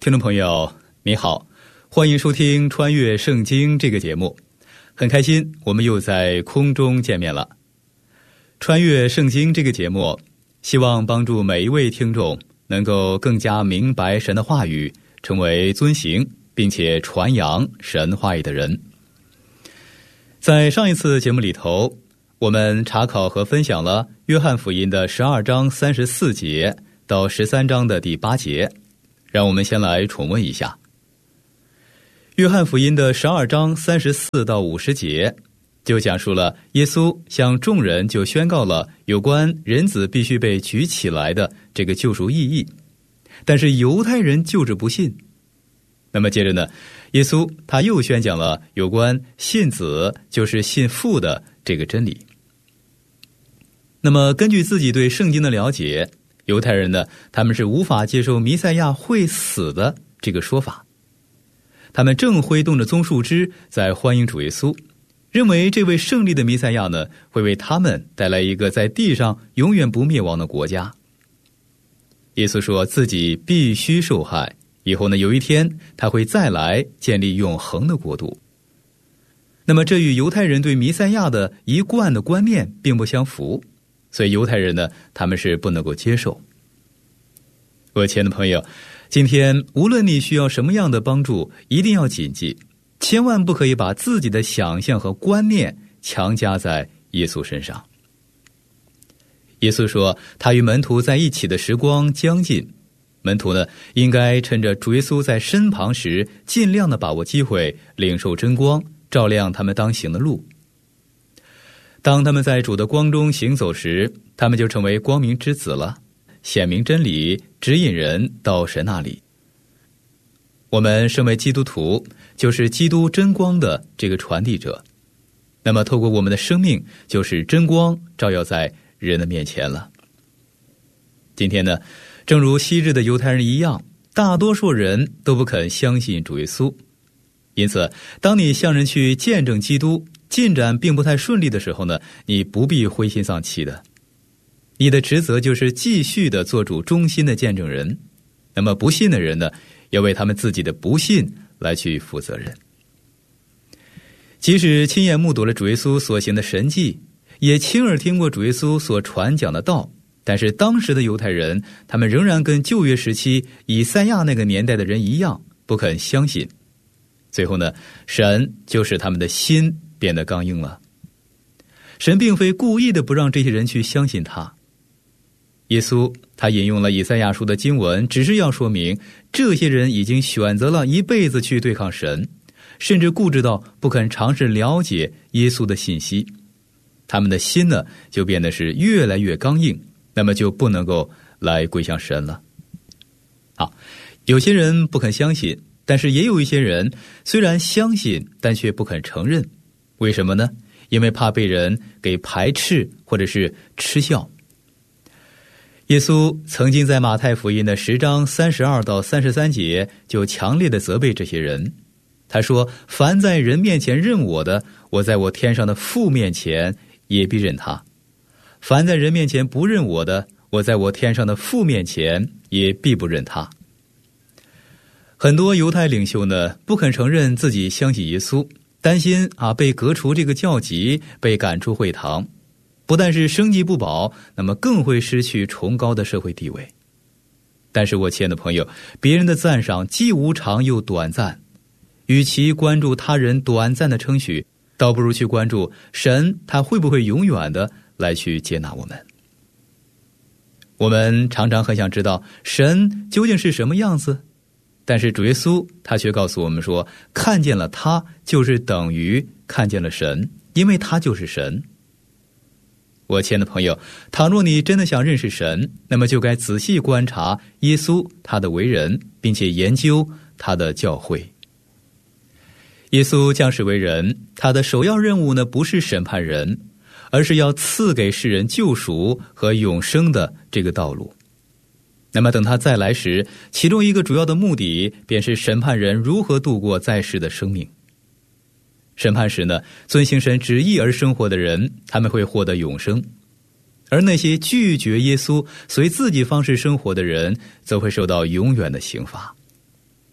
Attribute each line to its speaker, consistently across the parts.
Speaker 1: 听众朋友你好，欢迎收听穿越圣经这个节目，很开心我们又在空中见面了。穿越圣经这个节目希望帮助每一位听众能够更加明白神的话语，成为遵行并且传扬神话语的人。在上一次节目里头，我们查考和分享了约翰福音的12章34节到13章的第8节，让我们先来重温一下。约翰福音的12章34到50节就讲述了耶稣向众人就宣告了有关人子必须被举起来的这个救赎意义，但是犹太人就是不信。那么接着呢，耶稣他又宣讲了有关信子就是信父的这个真理。那么根据自己对圣经的了解，犹太人呢，他们是无法接受弥赛亚会死的这个说法。他们正挥动着棕树枝在欢迎主耶稣，认为这位胜利的弥赛亚呢，会为他们带来一个在地上永远不灭亡的国家。耶稣说自己必须受害，以后呢，有一天他会再来建立永恒的国度。那么这与犹太人对弥赛亚的一贯的观念并不相符，所以犹太人呢，他们是不能够接受。我亲爱的朋友，今天无论你需要什么样的帮助，一定要谨记，千万不可以把自己的想象和观念强加在耶稣身上。耶稣说他与门徒在一起的时光将近，门徒呢，应该趁着主耶稣在身旁时，尽量的把握机会，领受真光，照亮他们当行的路。当他们在主的光中行走时，他们就成为光明之子了，显明真理，指引人到神那里。我们身为基督徒，就是基督真光的这个传递者，那么透过我们的生命，就是真光照耀在人的面前了。今天呢，正如昔日的犹太人一样，大多数人都不肯相信主耶稣。因此当你向人去见证基督，进展并不太顺利的时候呢，你不必灰心丧气的。你的职责就是继续的做主忠心的见证人。那么不信的人呢，要为他们自己的不信来去负责任。即使亲眼目睹了主耶稣所行的神迹，也亲耳听过主耶稣所传讲的道，但是当时的犹太人，他们仍然跟旧约时期以赛亚那个年代的人一样，不肯相信。最后呢，神就使他们的心变得刚硬了。神并非故意的不让这些人去相信他。耶稣他引用了以赛亚书的经文，只是要说明这些人已经选择了一辈子去对抗神，甚至固执到不肯尝试了解耶稣的信息。他们的心呢，就变得是越来越刚硬，那么就不能够来归向神了。好，有些人不肯相信，但是也有一些人虽然相信，但却不肯承认。为什么呢？因为怕被人给排斥或者是嗤笑。耶稣曾经在马太福音的10章32到33节就强烈的责备这些人。他说，凡在人面前认我的，我在我天上的父面前也必认他；凡在人面前不认我的，我在我天上的父面前也必不认他。很多犹太领袖呢，不肯承认自己相信耶稣，担心被革除这个教籍，被赶出会堂，不但是生计不保，那么更会失去崇高的社会地位。但是我亲爱的朋友，别人的赞赏既无常又短暂，与其关注他人短暂的称许，倒不如去关注神他会不会永远的来去接纳我们。我们常常很想知道神究竟是什么样子，但是主耶稣他却告诉我们说，看见了他就是等于看见了神，因为他就是神。我亲爱的朋友，倘若你真的想认识神，那么就该仔细观察耶稣他的为人，并且研究他的教诲。耶稣降世为人，他的首要任务呢，不是审判人，而是要赐给世人救赎和永生的这个道路。那么等他再来时，其中一个主要的目的便是审判人如何度过在世的生命。审判时呢，遵行神旨意而生活的人，他们会获得永生；而那些拒绝耶稣、随自己方式生活的人，则会受到永远的刑罚。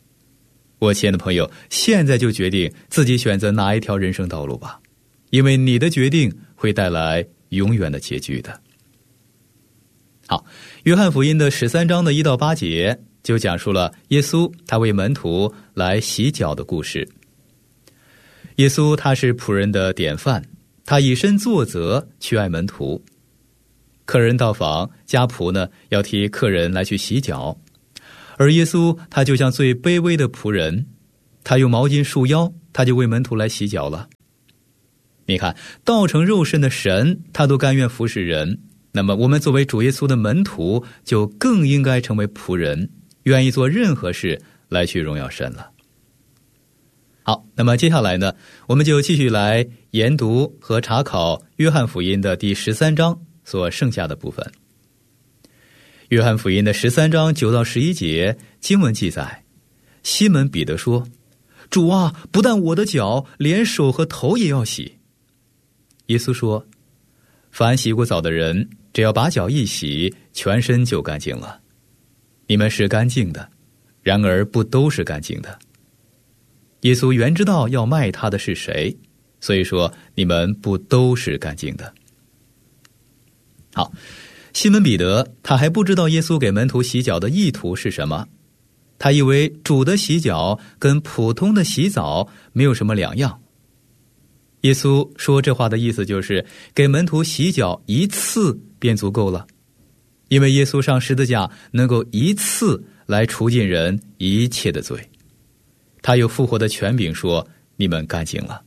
Speaker 1: 我亲爱的朋友，现在就决定自己选择哪一条人生道路吧，因为你的决定会带来永远的结局的。好，约翰福音的13章的1到8节就讲述了耶稣他为门徒来洗脚的故事。耶稣他是仆人的典范，他以身作则去爱门徒。客人到访，家仆呢要替客人来去洗脚，而耶稣他就像最卑微的仆人，他用毛巾束腰，他就为门徒来洗脚了。你看，道成肉身的神他都甘愿服侍人，那么我们作为主耶稣的门徒就更应该成为仆人，愿意做任何事来去荣耀神了。好，那么接下来呢，我们就继续来研读和查考约翰福音的第13章所剩下的部分。约翰福音的13章9到11节经文记载，西门彼得说：主啊，不但我的脚，连手和头也要洗。耶稣说：凡洗过澡的人，只要把脚一洗，全身就干净了。你们是干净的，然而不都是干净的。耶稣原知道要卖他的是谁，所以说你们不都是干净的。好，西门彼得他还不知道耶稣给门徒洗脚的意图是什么，他以为主的洗脚跟普通的洗澡没有什么两样。耶稣说这话的意思就是给门徒洗脚一次便足够了，因为耶稣上十字架能够一次来除尽人一切的罪，他有复活的权柄，说你们干净了。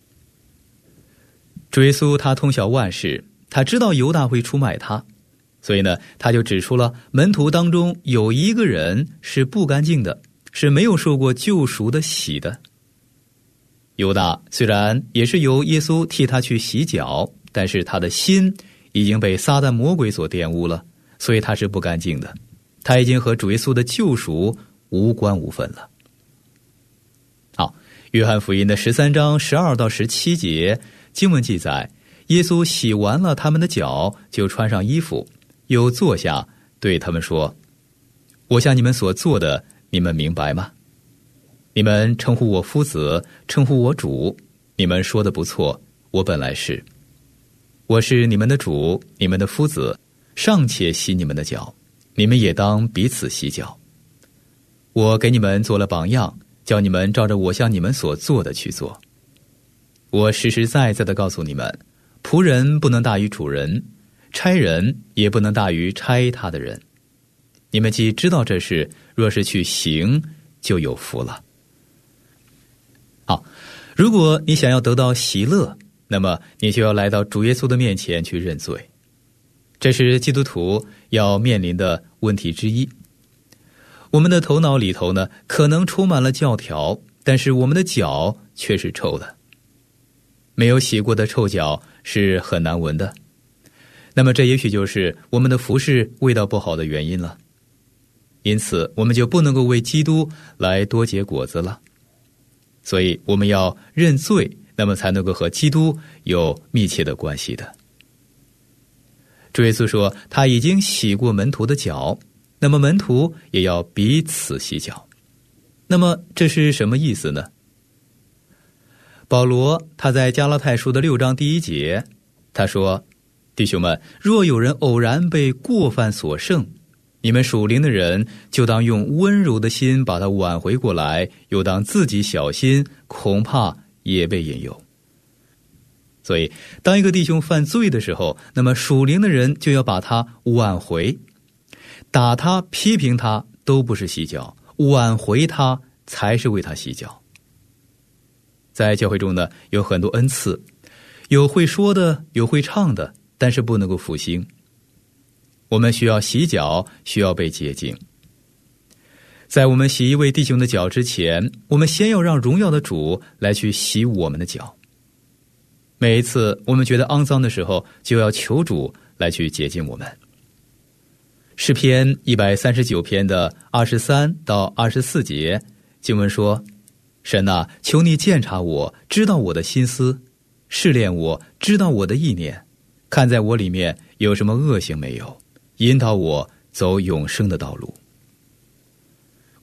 Speaker 1: 主耶稣他通晓万事，他知道犹大会出卖他，所以呢，他就指出了门徒当中有一个人是不干净的，是没有受过救赎的洗的。犹大虽然也是由耶稣替他去洗脚，但是他的心已经被撒旦魔鬼所玷污了，所以他是不干净的，他已经和主耶稣的救赎无关无分了。好，约翰福音的13章12到17节经文记载，耶稣洗完了他们的脚，就穿上衣服，又坐下，对他们说：我向你们所做的，你们明白吗？你们称呼我夫子，称呼我主，你们说的不错，我本来是。我是你们的主，你们的夫子，尚且洗你们的脚，你们也当彼此洗脚。我给你们做了榜样，叫你们照着我向你们所做的去做。我实实在在地告诉你们，仆人不能大于主人，差人也不能大于差他的人。你们既知道这事，若是去行，就有福了。好，如果你想要得到喜乐，那么你就要来到主耶稣的面前去认罪，这是基督徒要面临的问题之一。我们的头脑里头呢，可能充满了教条，但是我们的脚却是臭的。没有洗过的臭脚是很难闻的，那么这也许就是我们的服事味道不好的原因了。因此我们就不能够为基督来多结果子了。所以我们要认罪，那么才能够和基督有密切的关系的。主耶稣说他已经洗过门徒的脚，那么门徒也要彼此洗脚。那么这是什么意思呢？保罗他在加拉太书的6章第1节，他说：弟兄们，若有人偶然被过犯所胜，你们属灵的人就当用温柔的心把他挽回过来，又当自己小心，恐怕也被引诱。所以当一个弟兄犯罪的时候，那么属灵的人就要把他挽回，打他批评他都不是洗脚，挽回他才是为他洗脚。在教会中呢，有很多恩赐，有会说的，有会唱的，但是不能够复兴。我们需要洗脚，需要被洁净。在我们洗一位弟兄的脚之前，我们先要让荣耀的主来去洗我们的脚。每一次我们觉得肮脏的时候，就要求主来去洁净我们。诗篇139篇的23到24节经文说：神啊，求你鉴察我，知道我的心思，试炼我，知道我的意念，看在我里面有什么恶行没有，引导我走永生的道路。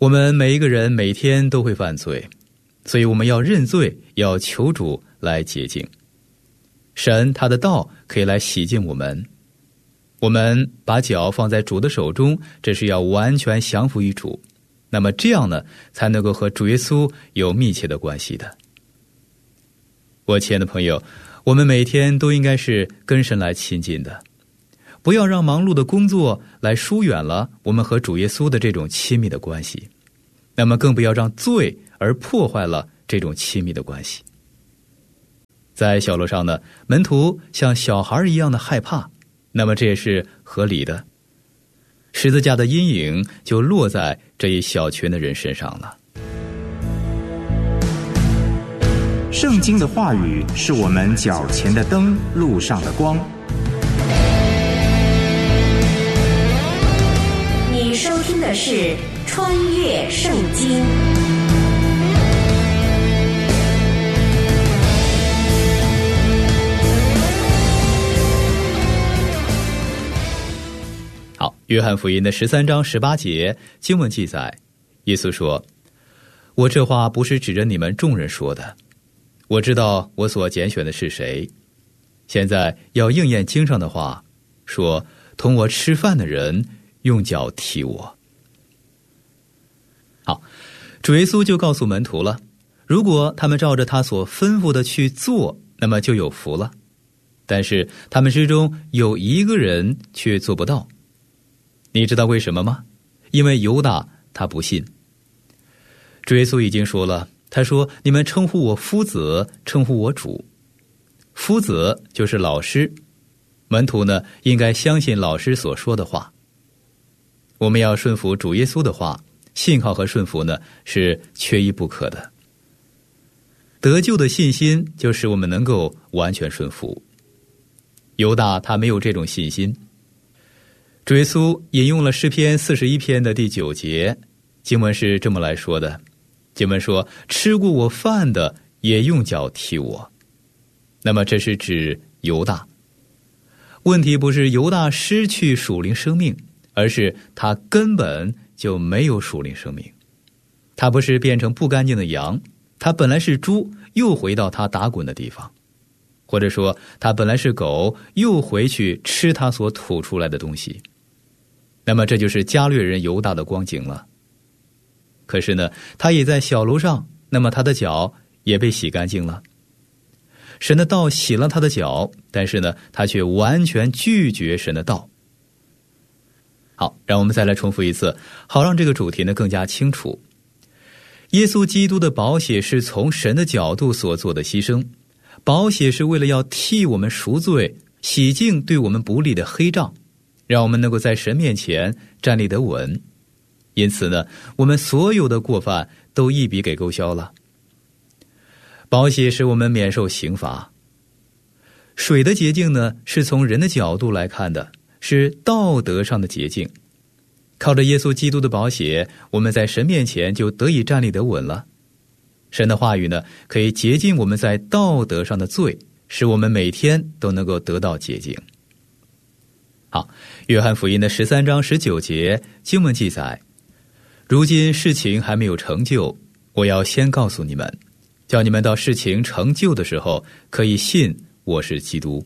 Speaker 1: 我们每一个人每天都会犯罪，所以我们要认罪，要求主来洁净。神他的道可以来洗净我们，我们把脚放在主的手中，这是要完全降服于主，那么这样呢，才能够和主耶稣有密切的关系的。我亲爱的朋友，我们每天都应该是跟神来亲近的，不要让忙碌的工作来疏远了我们和主耶稣的这种亲密的关系，那么更不要让罪而破坏了这种亲密的关系。在小路上呢，门徒像小孩一样的害怕，那么这也是合理的。十字架的阴影就落在这一小群的人身上了。
Speaker 2: 圣经的话语是我们脚前的灯，路上的光。
Speaker 3: 你收听的是《穿越圣经》。
Speaker 1: 好，约翰福音的13章18节经文记载，耶稣说：“我这话不是指着你们众人说的，我知道我所拣选的是谁。现在要应验经上的话，说同我吃饭的人用脚踢我。”好，主耶稣就告诉门徒了，如果他们照着他所吩咐的去做，那么就有福了。但是他们之中有一个人却做不到。你知道为什么吗？因为犹大他不信。主耶稣已经说了，他说：“你们称呼我夫子，称呼我主。”夫子就是老师，门徒呢应该相信老师所说的话。我们要顺服主耶稣的话，信靠和顺服呢是缺一不可的。得救的信心就使我们能够完全顺服。犹大他没有这种信心。主耶稣引用了诗篇41篇的第9节，经文是这么来说的，经文说：“吃过我饭的也用脚踢我。”那么这是指犹大。问题不是犹大失去属灵生命，而是他根本就没有属灵生命。他不是变成不干净的羊，他本来是猪，又回到他打滚的地方，或者说他本来是狗，又回去吃他所吐出来的东西。那么这就是加略人犹大的光景了。可是呢，他也在小楼上，那么他的脚也被洗干净了。神的道洗了他的脚，但是呢，他却完全拒绝神的道。好，让我们再来重复一次，好让这个主题呢更加清楚。耶稣基督的宝血是从神的角度所做的牺牲，宝血是为了要替我们赎罪，洗净对我们不利的黑账，让我们能够在神面前站立得稳。因此呢，我们所有的过犯都一笔给勾销了。宝血使我们免受刑罚。水的洁净呢，是从人的角度来看的，是道德上的洁净。靠着耶稣基督的宝血，我们在神面前就得以站立得稳了。神的话语呢，可以洁净我们在道德上的罪，使我们每天都能够得到洁净。好，约翰福音的13章19节经文记载，如今事情还没有成就，我要先告诉你们，叫你们到事情成就的时候，可以信我是基督。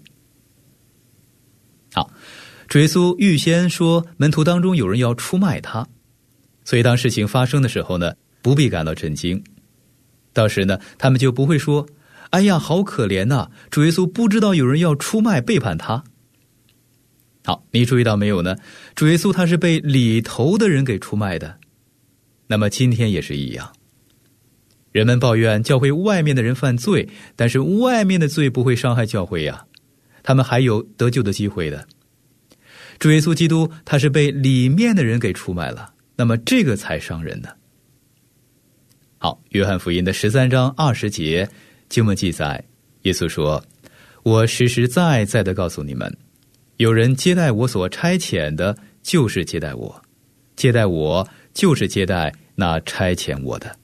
Speaker 1: 好，主耶稣预先说门徒当中有人要出卖他，所以当事情发生的时候呢，不必感到震惊。到时呢，他们就不会说：“哎呀，好可怜呐，主耶稣不知道有人要出卖背叛他。”好，你注意到没有呢？主耶稣他是被里头的人给出卖的。那么今天也是一样。人们抱怨教会外面的人犯罪，但是外面的罪不会伤害教会呀，他们还有得救的机会的。主耶稣基督他是被里面的人给出卖了，那么这个才伤人的。好，约翰福音的13章20节经文记载，耶稣说：“我实实在在地告诉你们，有人接待我所差遣的，就是接待我；接待我，就是接待那差遣我的。”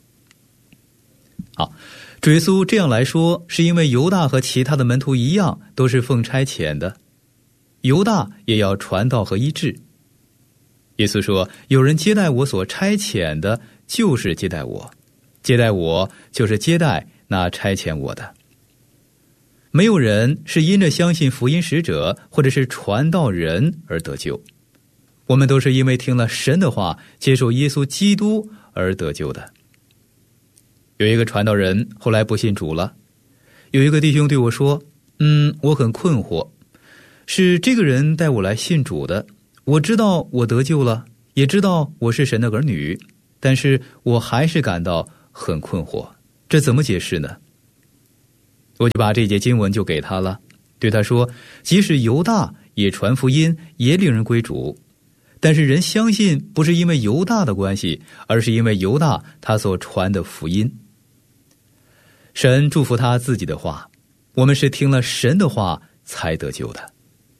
Speaker 1: 好，主耶稣这样来说，是因为犹大和其他的门徒一样，都是奉差遣的。犹大也要传道和医治。 耶稣说，有人接待我所差遣的，就是接待我，接待我就是接待那差遣我的。没有人是因着相信福音使者或者是传道人而得救，我们都是因为听了神的话，接受耶稣基督而得救的。有一个传道人后来不信主了，有一个弟兄对我说，我很困惑，是这个人带我来信主的，我知道我得救了，也知道我是神的儿女，但是我还是感到很困惑，这怎么解释呢？我就把这节经文就给他了，对他说，即使犹大也传福音，也领人归主，但是人相信不是因为犹大的关系，而是因为犹大他所传的福音。神祝福他自己的话，我们是听了神的话才得救的。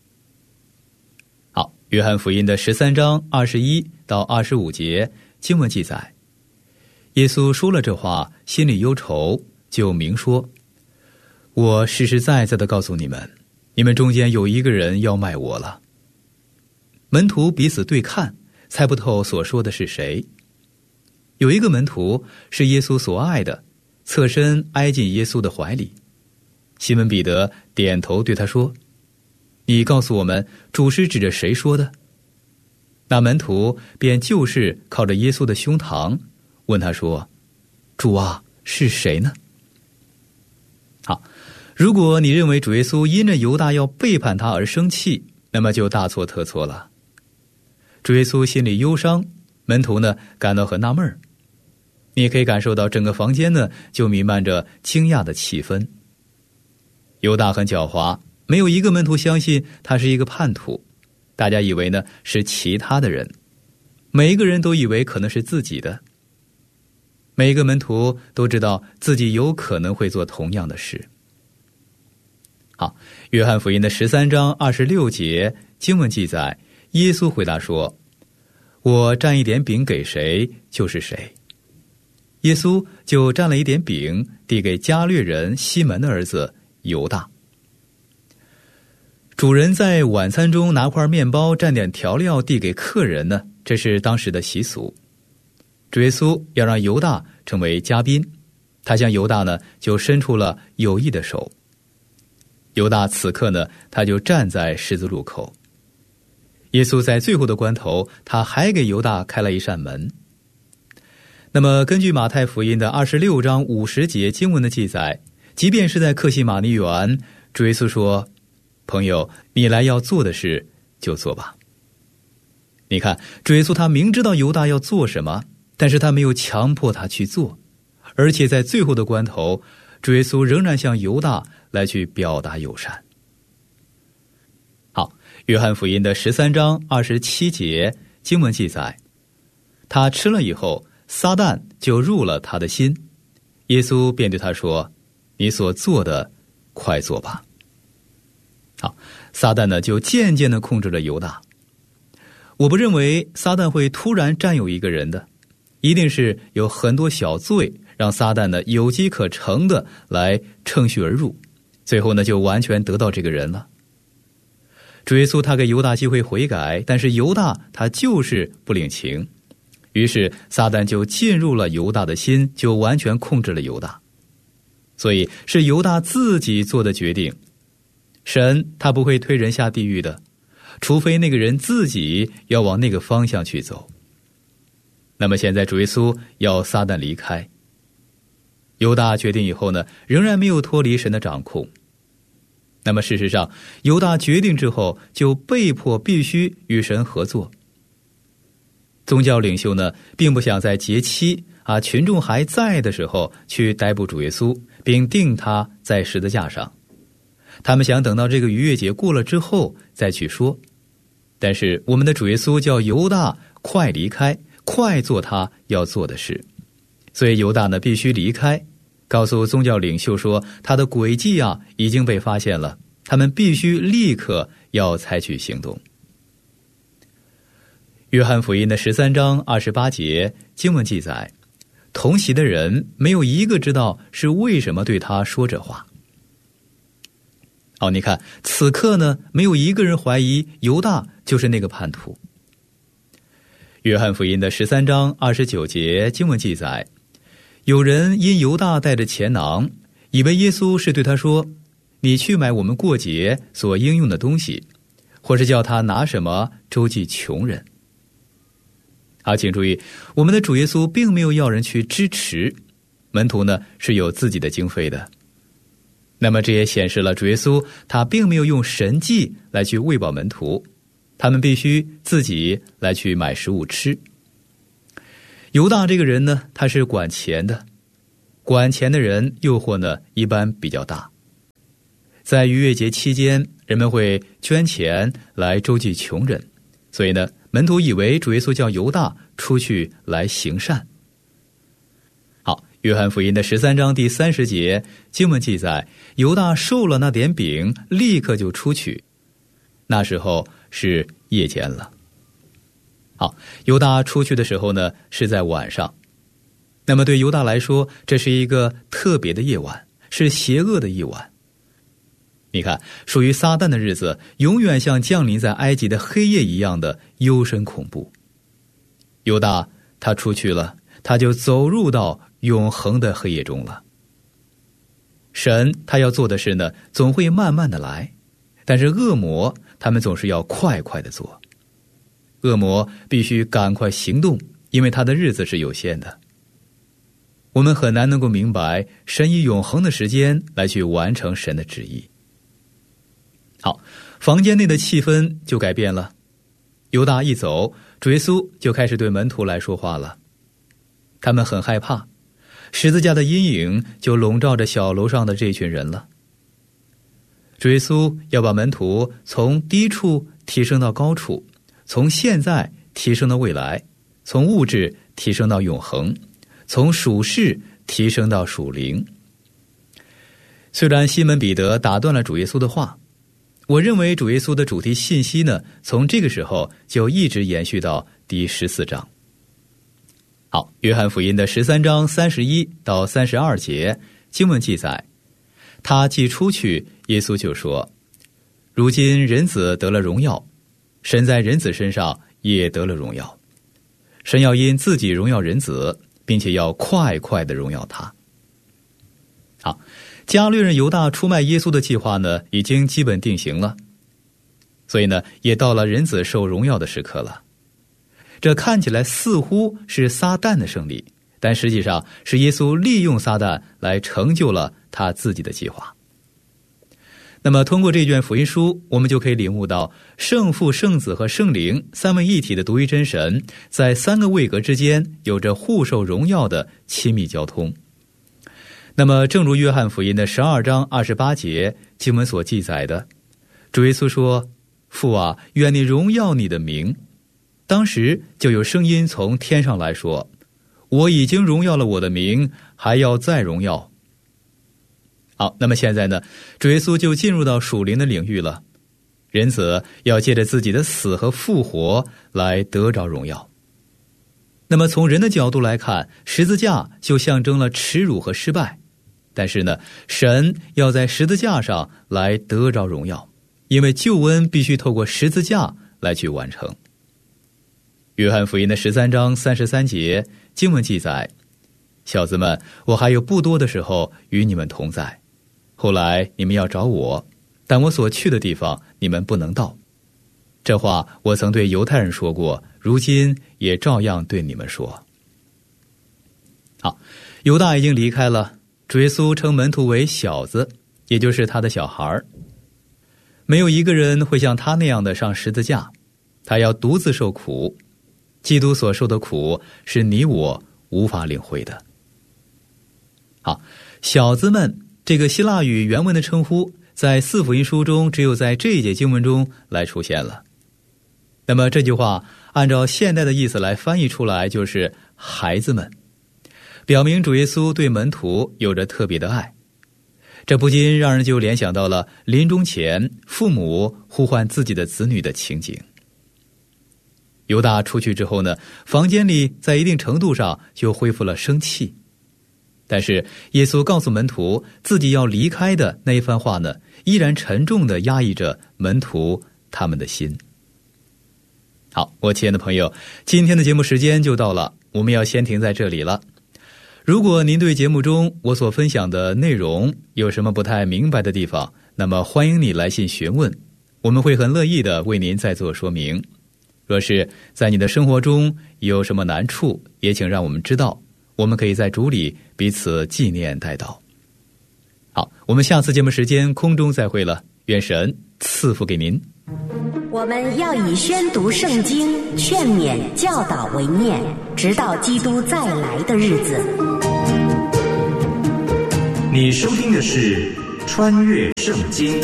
Speaker 1: 好，约翰福音的13章21到25节经文记载，耶稣说了这话，心里忧愁，就明说，我实实在在的告诉你们，你们中间有一个人要卖我了。门徒彼此对看，猜不透所说的是谁。有一个门徒是耶稣所爱的，侧身挨进耶稣的怀里。西门彼得点头对他说，你告诉我们，主是指着谁说的？那门徒便就是靠着耶稣的胸膛，问他说，主啊，是谁呢？好，如果你认为主耶稣因着犹大要背叛他而生气，那么就大错特错了。主耶稣心里忧伤，门徒呢感到很纳闷。你也可以感受到整个房间呢就弥漫着惊讶的气氛。犹大很狡猾，没有一个门徒相信他是一个叛徒，大家以为呢是其他的人，每一个人都以为可能是自己的。每一个门徒都知道自己有可能会做同样的事。好，约翰福音的13章26节经文记载，耶稣回答说，我蘸一点饼给谁，就是谁。耶稣就蘸了一点饼，递给加略人西门的儿子犹大。主人在晚餐中拿块面包蘸点调料递给客人呢，这是当时的习俗。主耶稣要让犹大成为嘉宾，他向犹大呢就伸出了友谊的手。犹大此刻呢，他就站在十字路口。耶稣在最后的关头，他还给犹大开了一扇门。那么根据马太福音的26章50节经文的记载，即便是在客西马尼园，主耶稣说，朋友，你来要做的事就做吧。你看，主耶稣他明知道犹大要做什么，但是他没有强迫他去做，而且在最后的关头，主耶稣仍然向犹大来去表达友善。好，约翰福音的13章27节经文记载，他吃了以后，撒旦就入了他的心，耶稣便对他说，你所做的快做吧。好，撒旦呢就渐渐地控制了犹大。我不认为撒旦会突然占有一个人的，一定是有很多小罪让撒旦呢有机可乘的来乘虚而入，最后呢就完全得到这个人了。主耶稣他给犹大机会悔改，但是犹大他就是不领情，于是撒旦就进入了犹大的心，就完全控制了犹大。所以是犹大自己做的决定，神他不会推人下地狱的，除非那个人自己要往那个方向去走。那么现在主耶稣要撒旦离开，犹大决定以后呢，仍然没有脱离神的掌控。那么事实上，犹大决定之后，就被迫必须与神合作。宗教领袖呢，并不想在节期群众还在的时候去逮捕主耶稣，并钉他在十字架上。他们想等到这个逾越节过了之后再去说。但是我们的主耶稣叫犹大快离开，快做他要做的事。所以犹大呢必须离开，告诉宗教领袖说他的诡计已经被发现了，他们必须立刻要采取行动。约翰福音的13章28节经文记载，同席的人没有一个知道是为什么对他说这话。你看此刻呢，没有一个人怀疑犹大就是那个叛徒。 约翰福音的13章29节经文记载，有人因犹大带着钱囊，以为耶稣是对他说，你去买我们过节所应用的东西，或是叫他拿什么周济穷人。好，请注意，我们的主耶稣并没有要人去支持，门徒呢是有自己的经费的。那么这也显示了主耶稣他并没有用神迹来去喂饱门徒，他们必须自己来去买食物吃。犹大这个人呢，他是管钱的，管钱的人诱惑呢一般比较大。在逾越节期间，人们会捐钱来周济穷人，所以呢，门徒以为主耶稣叫犹大出去来行善。好，约翰福音的13章第30节经文记载，犹大受了那点饼，立刻就出去，那时候是夜间了。好，犹大出去的时候呢，是在晚上。那么对犹大来说，这是一个特别的夜晚，是邪恶的一晚。你看，属于撒旦的日子，永远像降临在埃及的黑夜一样的幽深恐怖。犹大他出去了，他就走入到永恒的黑夜中了。神他要做的事呢，总会慢慢的来，但是恶魔他们总是要快快的做。恶魔必须赶快行动，因为他的日子是有限的。我们很难能够明白神以永恒的时间来去完成神的旨意。好，房间内的气氛就改变了。犹大一走，主耶稣就开始对门徒来说话了。他们很害怕，十字架的阴影就笼罩着小楼上的这群人了。主耶稣要把门徒从低处提升到高处，从现在提升到未来，从物质提升到永恒，从属世提升到属灵。虽然西门彼得打断了主耶稣的话，我认为主耶稣的主题信息呢，从这个时候就一直延续到第14章。好，约翰福音的13章31到32节经文记载，他既出去，耶稣就说，如今人子得了荣耀，神在人子身上也得了荣耀，神要因自己荣耀人子，并且要快快的荣耀他。好，加略人犹大出卖耶稣的计划呢，已经基本定型了，所以呢，也到了人子受荣耀的时刻了。这看起来似乎是撒旦的胜利，但实际上是耶稣利用撒旦来成就了他自己的计划。那么通过这卷福音书，我们就可以领悟到圣父、圣子和圣灵三位一体的独一真神，在三个位格之间有着互受荣耀的亲密交通。那么正如约翰福音的12章28节经文所记载的，主耶稣说，父啊，愿你荣耀你的名。当时就有声音从天上来说，我已经荣耀了我的名，还要再荣耀。好，那么现在呢，主耶稣就进入到属灵的领域了。人子要借着自己的死和复活来得着荣耀。那么从人的角度来看，十字架就象征了耻辱和失败，但是呢，神要在十字架上来得着荣耀，因为救恩必须透过十字架来去完成。约翰福音的13章33节经文记载，小子们，我还有不多的时候与你们同在，后来你们要找我，但我所去的地方你们不能到。这话我曾对犹太人说过，如今也照样对你们说。好，犹大已经离开了，主耶稣称门徒为小子，也就是他的小孩。没有一个人会像他那样的上十字架，他要独自受苦。基督所受的苦是你我无法领会的。好，小子们这个希腊语原文的称呼，在四福音书中只有在这一节经文中来出现了。那么这句话按照现代的意思来翻译出来，就是孩子们，表明主耶稣对门徒有着特别的爱。这不禁让人就联想到了临终前父母呼唤自己的子女的情景。犹大出去之后呢，房间里在一定程度上就恢复了生气。但是耶稣告诉门徒自己要离开的那一番话呢，依然沉重地压抑着门徒他们的心。 好，我亲爱的朋友，今天的节目时间就到了，我们要先停在这里了。如果您对节目中我所分享的内容有什么不太明白的地方，那么欢迎你来信询问，我们会很乐意的为您再做说明。若是在你的生活中有什么难处，也请让我们知道，我们可以在主里彼此纪念代祷。好，我们下次节目时间空中再会了，愿神赐福给您。
Speaker 3: 我们要以宣读圣经、劝勉、教导为念，直到基督再来的日子。
Speaker 2: 你收听的是穿越圣经。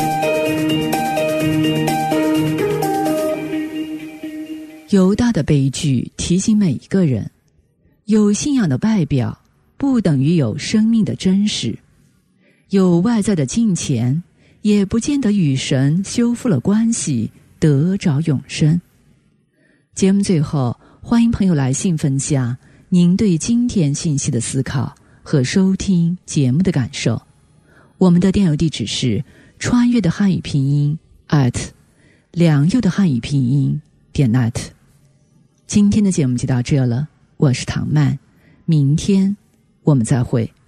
Speaker 4: 犹大的悲剧提醒每一个人，有信仰的外表不等于有生命的真实，有外在的敬虔也不见得与神修复了关系得着永生。节目最后，欢迎朋友来信分享您对今天信息的思考和收听节目的感受。我们的电邮地址是穿越的汉语拼音良佑的汉语拼音.net。今天的节目就到这了，我是唐曼，明天我们再会。